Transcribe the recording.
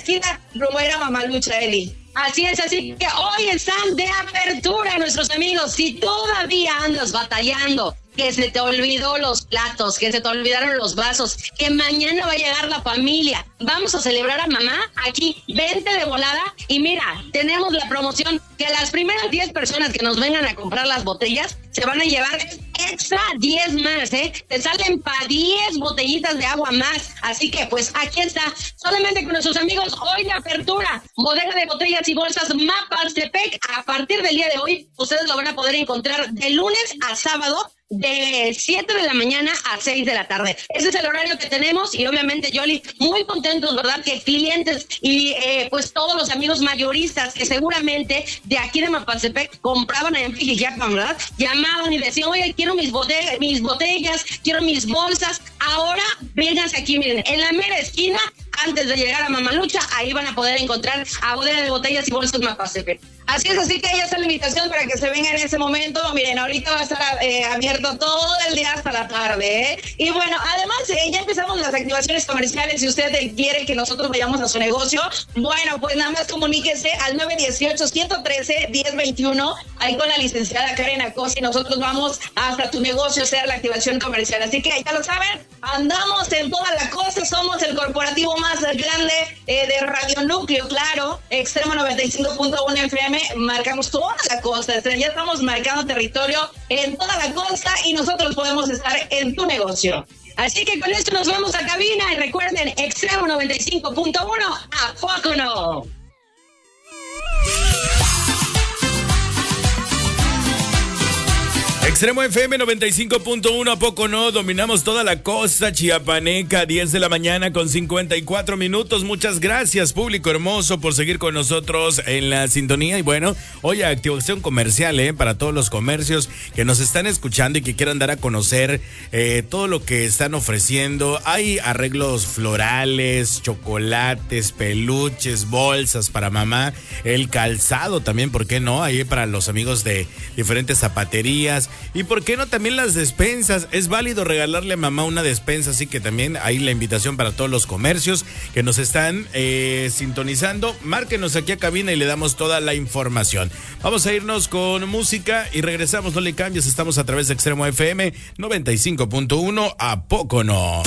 esquina, rumbo a ir a Mamalucha, Eli. Así es, así que hoy están de apertura nuestros amigos. Si todavía andas batallando, que se te olvidó los platos, que se te olvidaron los vasos, que mañana va a llegar la familia, vamos a celebrar a mamá aquí, vente de volada. Y mira, tenemos la promoción que las primeras 10 personas que nos vengan a comprar las botellas se van a llevar extra 10 más, te salen para 10 botellitas de agua más. Así que pues aquí está, solamente con nuestros amigos hoy de apertura, bodega de botellas y bolsas Mapastepec. A partir del día de hoy ustedes lo van a poder encontrar de lunes a sábado, de 7 de la mañana a 6 de la tarde. Ese es el horario que tenemos y obviamente, Yoli, muy contentos, ¿verdad? Que clientes y pues todos los amigos mayoristas que seguramente de aquí de Mapastepec compraban en Fijillapan, ¿verdad? Llamaban y decían, oye, quiero mis botellas, quiero mis bolsas. Ahora, vénganse aquí, miren, en la mera esquina, antes de llegar a Mamalucha, ahí van a poder encontrar a bodega de botellas y bolsas Mapastepec. Así es, así que ahí está la invitación para que se vengan en ese momento. Miren, ahorita va a estar abierto todo el día hasta la tarde, Y bueno, además ya empezamos las activaciones comerciales. Si usted quiere que nosotros vayamos a su negocio, bueno, pues nada más comuníquese al 918-113-1021, ahí con la licenciada Karen Acosta, y nosotros vamos hasta tu negocio a hacer la activación comercial. Así que ya lo saben, andamos en toda la costa, somos el corporativo más grande de Radio Núcleo, claro, Extremo 95.1 FM. Marcamos toda la costa, ya estamos marcando territorio en toda la costa y nosotros podemos estar en tu negocio. Así que con esto nos vamos a cabina y recuerden, Extremo 95.1, ¿a poco no? Extremo FM 95.1, ¿a poco no? Dominamos toda la costa chiapaneca, 10 de la mañana con 54 minutos. Muchas gracias, público hermoso, por seguir con nosotros en la sintonía. Y bueno, hoy activación comercial, para todos los comercios que nos están escuchando y que quieran dar a conocer todo lo que están ofreciendo. Hay arreglos florales, chocolates, peluches, bolsas para mamá, el calzado también, ¿por qué no? Ahí para los amigos de diferentes zapaterías. Y por qué no también las despensas, es válido regalarle a mamá una despensa, así que también ahí la invitación para todos los comercios que nos están sintonizando. Márquenos aquí a cabina y le damos toda la información. Vamos a irnos con música y regresamos, no le cambies, estamos a través de Extremo FM 95.1, ¿a poco no?